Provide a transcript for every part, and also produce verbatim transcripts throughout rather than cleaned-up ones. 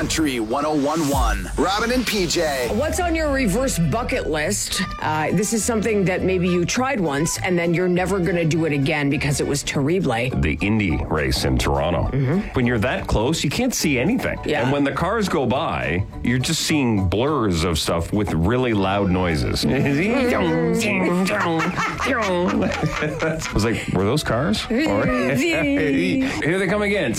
Country one oh one point one. Robin and P J. What's on your reverse bucket list? Uh, this is something that maybe you tried once and then you're never going to do it again because it was terrible. The Indy race in Toronto. Mm-hmm. When you're that close, you can't see anything. Yeah. And when the cars go by, you're just seeing blurs of stuff with really loud noises. I was like, were those cars? Or, here they come again.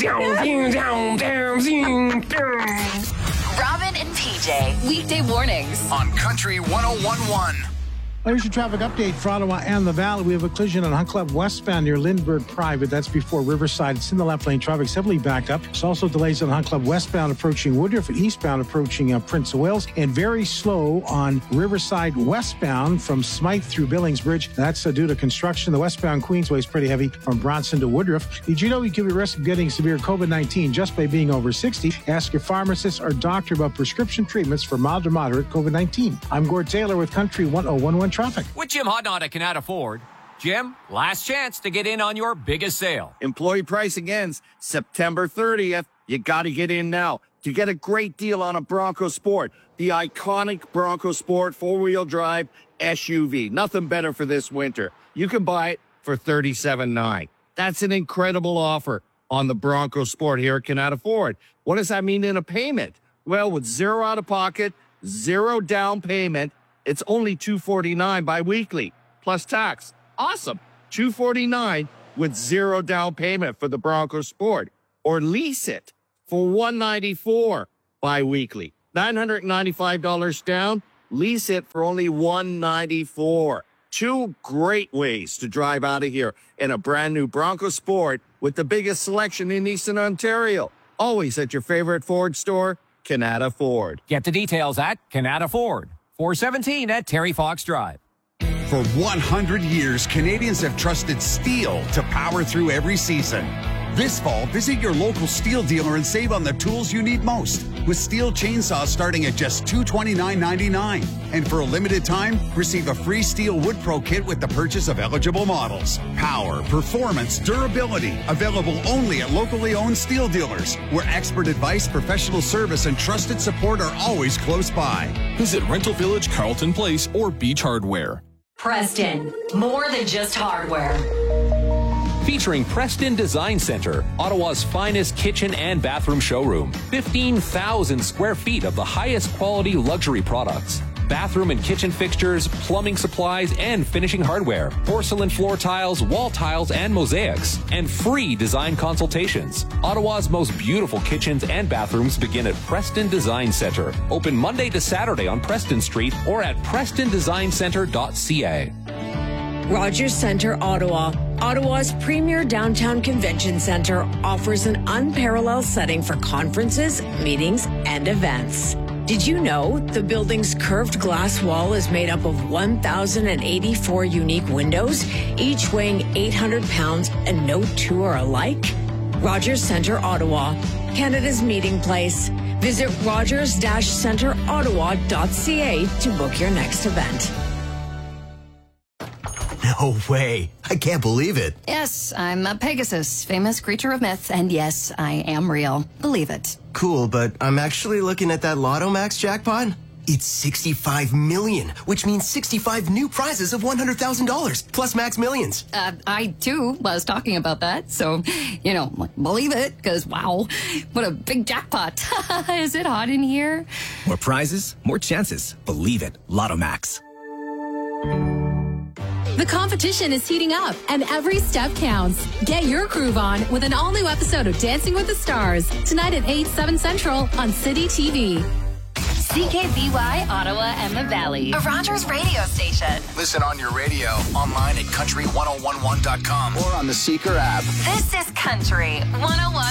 Robin and P J, weekday mornings on Country one oh one point one. Here's your traffic update for Ottawa and the Valley. We have a collision on Hunt Club westbound near Lindbergh Private. That's before Riverside. It's in the left lane. Traffic's heavily backed up. There's also delays on Hunt Club westbound approaching Woodruff and eastbound approaching uh, Prince of Wales. And very slow on Riverside westbound from Smythe through Billings Bridge. That's uh, due to construction. The westbound Queensway is pretty heavy from Bronson to Woodruff. Did you know you could be at risk of getting severe COVID nineteen just by being over sixty? Ask your pharmacist or doctor about prescription treatments for mild to moderate COVID nineteen. I'm Gord Taylor with Country one oh one point one Traffic. With Jim Hodnott at Canada Ford. Jim, last chance to get in on your biggest sale. Employee pricing ends September thirtieth. You got to get in now to get a great deal on a Bronco Sport, the iconic Bronco Sport four-wheel drive S U V. Nothing better for this winter. You can buy it for thirty-seven thousand nine hundred dollars. That's an incredible offer on the Bronco Sport here at Canada Ford. What does that mean in a payment? Well, with zero out of pocket, zero down payment, it's only two hundred forty-nine dollars bi-weekly, plus tax. Awesome. two hundred forty-nine dollars with zero down payment for the Bronco Sport. Or lease it for one hundred ninety-four dollars bi-weekly. nine hundred ninety-five dollars down, lease it for only one hundred ninety-four dollars. Two great ways to drive out of here in a brand new Bronco Sport with the biggest selection in Eastern Ontario. Always at your favorite Ford store, Canada Ford. Get the details at Canada Ford. four seventeen at Terry Fox Drive. For one hundred years, Canadians have trusted steel to power through every season. This fall, visit your local steel dealer and save on the tools you need most, with steel chainsaws starting at just two hundred twenty-nine dollars and ninety-nine cents. And for a limited time, receive a free Steel Wood Pro kit with the purchase of eligible models. Power, performance, durability, available only at locally owned steel dealers, where expert advice, professional service, and trusted support are always close by. Visit Rental Village, Carlton Place, or Beach Hardware. Preston, more than just hardware. Featuring Preston Design Center, Ottawa's finest kitchen and bathroom showroom. fifteen thousand square feet of the highest quality luxury products. Bathroom and kitchen fixtures, plumbing supplies, and finishing hardware. Porcelain floor tiles, wall tiles, and mosaics. And free design consultations. Ottawa's most beautiful kitchens and bathrooms begin at Preston Design Center. Open Monday to Saturday on Preston Street or at preston design center dot c a. Rogers Centre, Ottawa. Ottawa's premier downtown convention center offers an unparalleled setting for conferences, meetings, and events. Did you know the building's curved glass wall is made up of one thousand eighty-four unique windows, each weighing eight hundred pounds, and no two are alike? Rogers Centre, Ottawa, Canada's meeting place. Visit rogers centre ottawa dot c a to book your next event. No way. I can't believe it. Yes, I'm a Pegasus, famous creature of myth, and yes, I am real. Believe it. Cool, but I'm actually looking at that Lotto Max jackpot. It's sixty-five million, which means sixty-five new prizes of one hundred thousand dollars, plus Max Millions. Uh, I, too, was talking about that, so, you know, believe it, because, wow, what a big jackpot. Is it hot in here? More prizes, more chances. Believe it. Lotto Max. The competition is heating up, and every step counts. Get your groove on with an all-new episode of Dancing with the Stars, tonight at eight, seven Central on City T V. C K B Y, Ottawa and the Valley. A Rogers radio station. Listen on your radio, online at country ten eleven dot com, or on the Seeker app. This is Country one oh one